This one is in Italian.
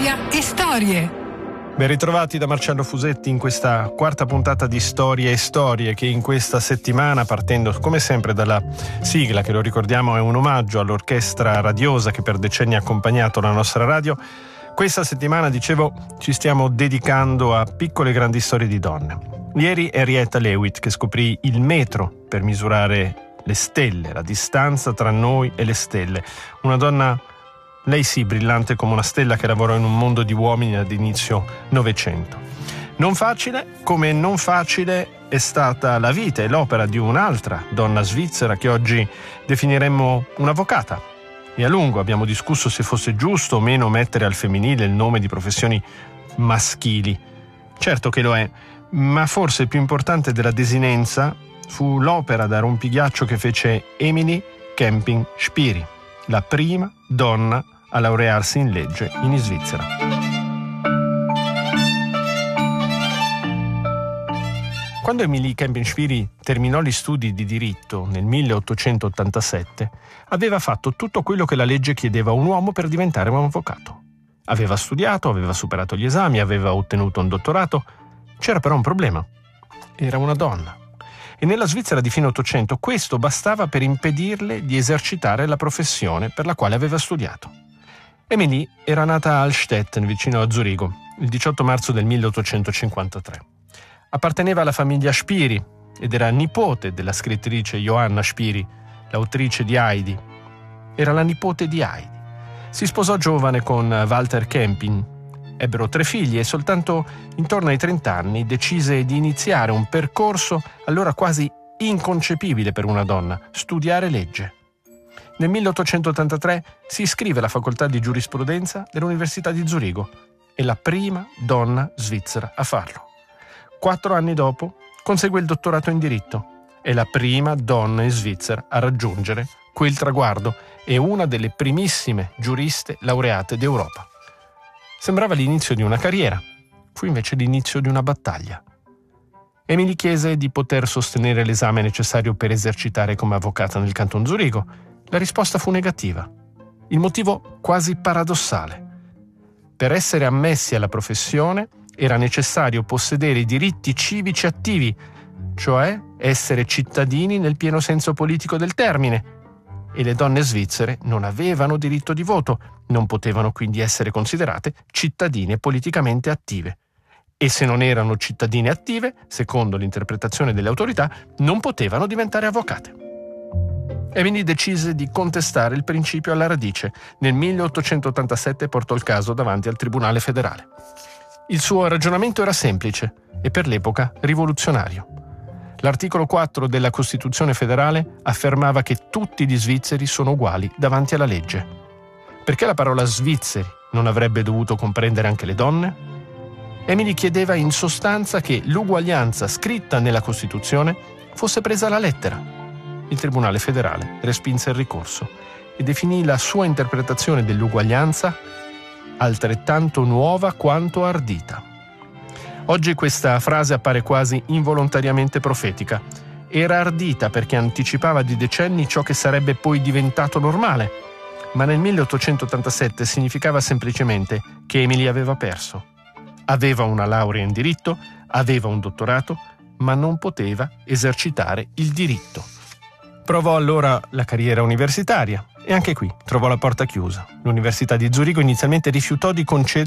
Storia e storie. Ben ritrovati da Marcello Fusetti in questa quarta puntata di Storie e Storie, che in questa settimana, partendo come sempre dalla sigla che, lo ricordiamo, è un omaggio all'orchestra radiosa che per decenni ha accompagnato la nostra radio, questa settimana, dicevo, ci stiamo dedicando a piccole e grandi storie di donne. Ieri Henrietta Leavitt, che scoprì il metro per misurare le stelle, la distanza tra noi e le stelle. Una donna, lei sì, brillante come una stella, che lavorò in un mondo di uomini ad inizio Novecento. Non facile, come non facile è stata la vita e l'opera di un'altra donna svizzera che oggi definiremmo un'avvocata. E a lungo abbiamo discusso se fosse giusto o meno mettere al femminile il nome di professioni maschili. Certo che lo è, ma forse più importante della desinenza fu l'opera da rompighiaccio che fece Emilie Camping-Spiri, la prima donna a laurearsi in legge in Svizzera. Quando Emilie Camping-Spiri terminò gli studi di diritto nel 1887, aveva fatto tutto quello che la legge chiedeva a un uomo per diventare un avvocato. Aveva studiato, aveva superato gli esami, aveva ottenuto un dottorato. C'era però un problema. Era una donna. E nella Svizzera di fine Ottocento questo bastava per impedirle di esercitare la professione per la quale aveva studiato. Emilie era nata a Allstetten, vicino a Zurigo, il 18 marzo del 1853. Apparteneva alla famiglia Spiri ed era nipote della scrittrice Johanna Spiri, l'autrice di Heidi. Era la nipote di Heidi. Si sposò giovane con Walter Camping. Ebbero 3 figli e soltanto intorno ai 30 anni decise di iniziare un percorso allora quasi inconcepibile per una donna: studiare legge. Nel 1883 si iscrive alla facoltà di giurisprudenza dell'Università di Zurigo. È la prima donna svizzera a farlo. 4 anni dopo consegue il dottorato in diritto. È la prima donna in Svizzera a raggiungere quel traguardo. È una delle primissime giuriste laureate d'Europa. Sembrava l'inizio di una carriera, fu invece l'inizio di una battaglia. Emilie chiese di poter sostenere l'esame necessario per esercitare come avvocata nel Canton Zurigo. La risposta fu negativa. Il motivo quasi paradossale. Per essere ammessi alla professione era necessario possedere i diritti civici attivi, cioè essere cittadini nel pieno senso politico del termine, e le donne svizzere non avevano diritto di voto, non potevano quindi essere considerate cittadine politicamente attive. E se non erano cittadine attive, secondo l'interpretazione delle autorità, non potevano diventare avvocate. Emilie decise di contestare il principio alla radice. Nel 1887 portò il caso davanti al Tribunale federale. Il suo ragionamento era semplice e per l'epoca rivoluzionario. L'articolo 4 della Costituzione federale affermava che tutti gli svizzeri sono uguali davanti alla legge. Perché la parola svizzeri non avrebbe dovuto comprendere anche le donne? Emilie chiedeva in sostanza che l'uguaglianza scritta nella Costituzione fosse presa alla lettera. Il Tribunale federale respinse il ricorso e definì la sua interpretazione dell'uguaglianza altrettanto nuova quanto ardita. Oggi questa frase appare quasi involontariamente profetica. Era ardita perché anticipava di decenni ciò che sarebbe poi diventato normale, ma nel 1887 significava semplicemente che Emilie aveva perso. Aveva una laurea in diritto, aveva un dottorato, ma non poteva esercitare il diritto. Provò allora la carriera universitaria e anche qui trovò la porta chiusa. L'Università di Zurigo inizialmente rifiutò di concedere